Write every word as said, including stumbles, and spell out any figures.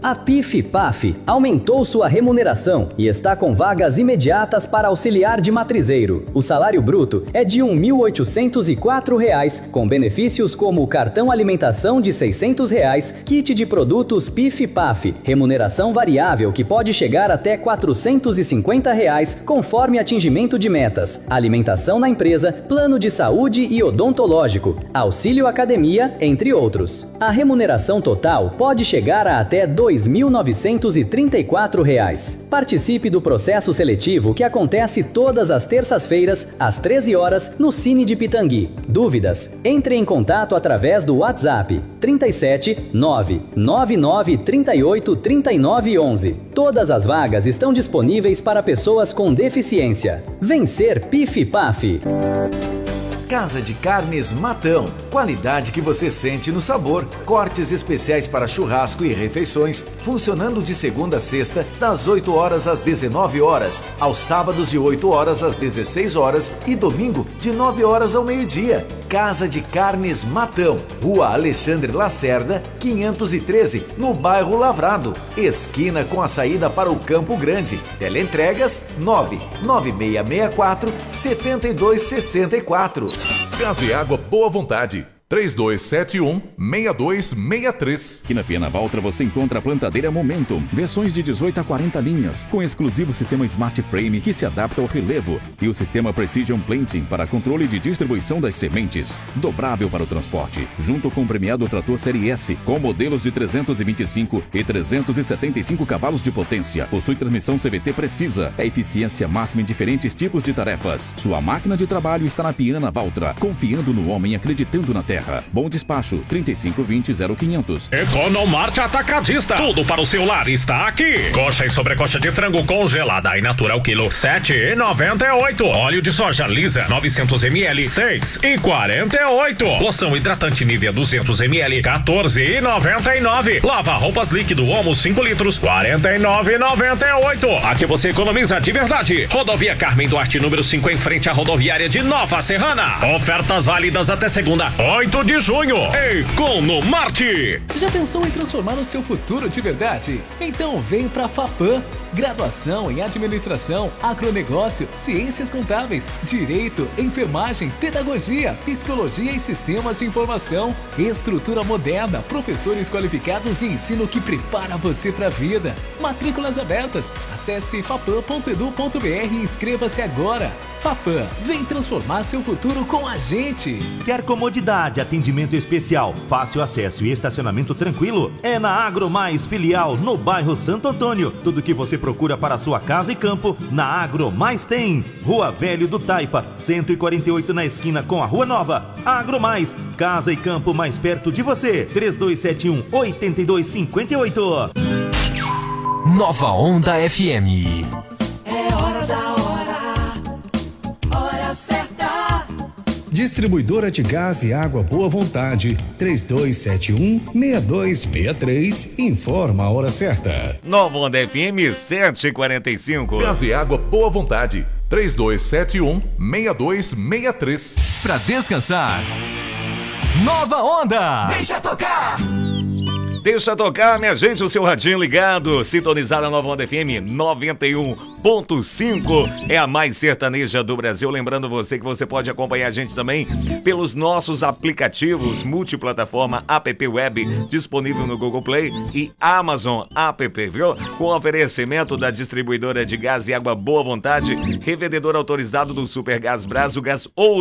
A PIF-PAF aumentou sua remuneração e está com vagas imediatas para auxiliar de matrizeiro. O salário bruto é de um mil oitocentos e quatro reais, com benefícios como cartão alimentação de seiscentos reais, kit de produtos PIF-PAF, remuneração variável que pode chegar até quatrocentos e cinquenta reais, conforme atingimento de metas, alimentação na empresa, plano de saúde e odontológico, auxílio academia, entre outros. A remuneração total pode chegar a até dois mil novecentos e trinta e quatro reais. Participe do processo seletivo que acontece todas as terças-feiras, às treze horas, no Cine de Pitangui. Dúvidas? Entre em contato através do WhatsApp trinta e sete, nove nove nove, trinta e oito, trinta e nove, onze. Todas as vagas estão disponíveis para pessoas com deficiência. Vencer PIF-PAF. Casa de Carnes Matão. Qualidade que você sente no sabor. Cortes especiais para churrasco e refeições, funcionando de segunda a sexta, das oito horas às dezenove horas, aos sábados de oito horas às dezesseis horas e domingo de nove horas ao meio-dia. Casa de Carnes Matão, Rua Alexandre Lacerda, quinhentos e treze, no bairro Lavrado, esquina com a saída para o Campo Grande. Teleentregas nove nove seis seis quatro, sete dois seis quatro. Gás e Água Boa Vontade. três dois sete um, seis dois seis três. Aqui na Piana Valtra você encontra a plantadeira Momentum, versões de dezoito a quarenta linhas, com exclusivo sistema Smart Frame que se adapta ao relevo e o sistema Precision Planting para controle de distribuição das sementes, dobrável para o transporte, junto com o premiado trator Série S, com modelos de trezentos e vinte e cinco e trezentos e setenta e cinco cavalos de potência. Possui transmissão C V T precisa, é eficiência máxima em diferentes tipos de tarefas. Sua máquina de trabalho está na Piana Valtra, confiando no homem, acreditando na terra. Bom despacho, trinta e cinco vinte, zero quinhentos. Economart Atacadista. Tudo para o seu lar está aqui. Coxa e sobrecoxa de frango congelada e natural quilo, sete reais e noventa e oito. Óleo de soja lisa, novecentos mililitros, seis reais e quarenta e oito. Loção hidratante Nivea duzentos mililitros, quatorze reais e noventa e nove. Lava roupas líquido Omo cinco litros, quarenta e nove reais e noventa e oito. Aqui você economiza de verdade. Rodovia Carmen Duarte, número cinco, em frente à rodoviária de Nova Serrana. Ofertas válidas até segunda, oito de junho. Economart. Já pensou em transformar o seu futuro de verdade? Então vem pra FAPAM. Graduação em Administração, Agronegócio, Ciências Contábeis, Direito, Enfermagem, Pedagogia, Psicologia e Sistemas de Informação. Estrutura moderna, professores qualificados e ensino que prepara você pra vida. Matrículas abertas. Acesse fapam ponto edu ponto br e inscreva-se agora. FAPAM, vem transformar seu futuro com a gente. Quer comodidade, atendimento especial, fácil acesso e estacionamento tranquilo? É na Agro Mais Filial, no bairro Santo Antônio. Tudo que você procura para sua casa e campo, na Agro Mais tem. Rua Velho do Taipa, cento e quarenta e oito, na esquina com a Rua Nova. Agro Mais, casa e campo mais perto de você. três dois sete um, oito dois cinco oito. Nova Onda F M. É hora da hora, hora certa. Distribuidora de Gás e Água Boa Vontade, três dois sete um, seis dois seis três, informa a hora certa. Nova Onda F M sete e quarenta e cinco. Gás e Água Boa Vontade, três dois sete um, seis dois seis três. Pra descansar, Nova Onda. Deixa tocar. Deixa tocar, minha gente, o seu radinho ligado, sintonizado na Nova Onda F M noventa e um ponto cinco, é a mais sertaneja do Brasil. Lembrando você que você pode acompanhar a gente também pelos nossos aplicativos multiplataforma app web, disponível no Google Play e Amazon App, viu? Com oferecimento da distribuidora de gás e água Boa Vontade, revendedor autorizado do Super Gás Brás, o gás ou